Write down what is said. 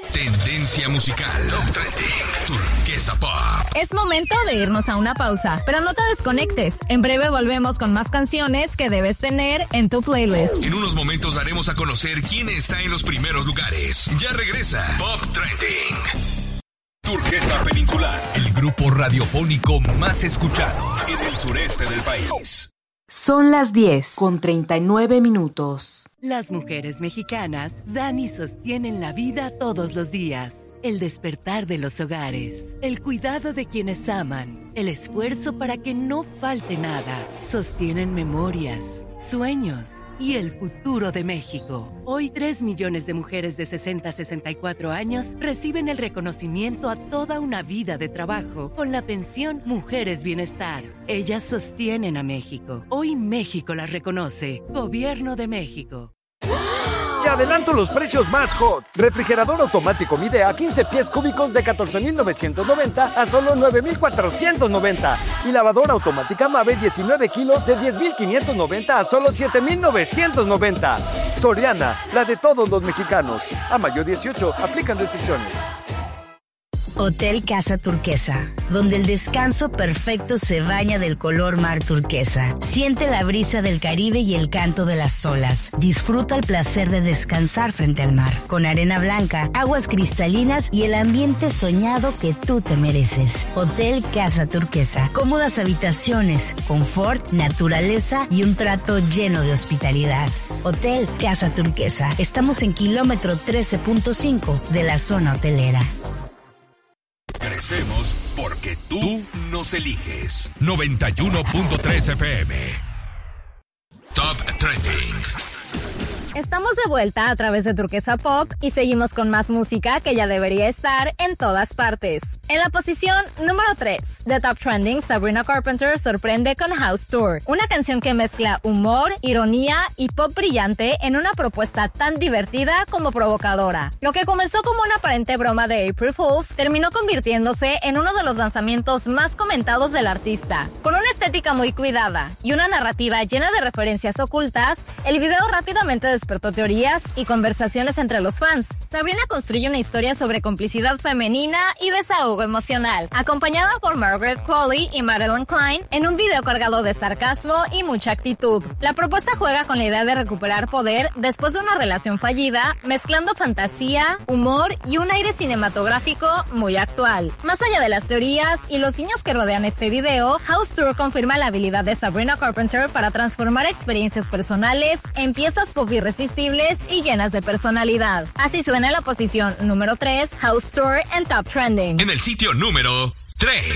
Tendencia musical. Top Trending. Turquesa Pop. Es momento de irnos a una pausa, pero no te desconectes. En breve volvemos con más canciones que debes tener en tu playlist. En unos momentos daremos a conocer quién está en los primeros lugares. Ya regresa Pop Trending. Turquesa Peninsular, el grupo radiofónico más escuchado en el sureste del país. Son las 10:39. Las mujeres mexicanas dan y sostienen la vida todos los días. El despertar de los hogares, el cuidado de quienes aman, el esfuerzo para que no falte nada, sostienen memorias, sueños y el futuro de México. Hoy 3 millones de mujeres de 60 a 64 años reciben el reconocimiento a toda una vida de trabajo con la pensión Mujeres Bienestar. Ellas sostienen a México. Hoy México las reconoce. Gobierno de México. Te adelanto los precios más hot. Refrigerador automático Midea 15 pies cúbicos de 14,990 a solo 9,490. Y lavadora automática Mave 19 kilos de 10,590 a solo 7,990. Soriana, la de todos los mexicanos. A mayo 18, aplican restricciones. Hotel Casa Turquesa, donde el descanso perfecto se baña del color mar turquesa. Siente la brisa del Caribe y el canto de las olas. Disfruta el placer de descansar frente al mar, con arena blanca, aguas cristalinas y el ambiente soñado que tú te mereces. Hotel Casa Turquesa, cómodas habitaciones, confort, naturaleza y un trato lleno de hospitalidad. Hotel Casa Turquesa, estamos en kilómetro 13.5 de la zona hotelera. Crecemos porque tú nos eliges. 91.3 FM. Top Trending. Estamos de vuelta a través de Turquesa Pop y seguimos con más música que ya debería estar en todas partes. En la posición número 3 de Top Trending, Sabrina Carpenter sorprende con House Tour, una canción que mezcla humor, ironía y pop brillante en una propuesta tan divertida como provocadora. Lo que comenzó como una aparente broma de April Fools terminó convirtiéndose en uno de los lanzamientos más comentados del artista. Con una estética muy cuidada y una narrativa llena de referencias ocultas, el video rápidamente despertó teorías y conversaciones entre los fans. Sabrina construye una historia sobre complicidad femenina y desahogo emocional, acompañada por Margaret Qualley y Madeline Klein en un video cargado de sarcasmo y mucha actitud. La propuesta juega con la idea de recuperar poder después de una relación fallida, mezclando fantasía, humor y un aire cinematográfico muy actual. Más allá de las teorías y los guiños que rodean este video, House Tour confirma la habilidad de Sabrina Carpenter para transformar experiencias personales en piezas pop irresistibles y llenas de personalidad. Así suena en la posición número 3, House Tour en Top Trending. En el sitio número 3.